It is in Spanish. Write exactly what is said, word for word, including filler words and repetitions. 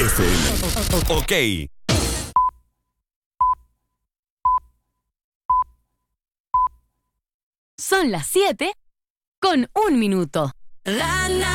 F M. Ok. Son las siete con un minuto.